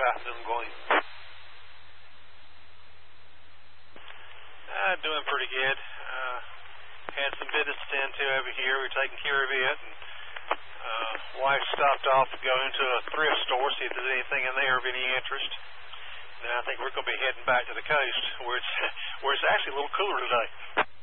afternoon going? Doing pretty good. Had some business to tend to over here. We're taking care of it. And, wife stopped off to go into a thrift store, see if there's anything in there of any interest. And I think we're going to be heading back to the coast where it's actually a little cooler today.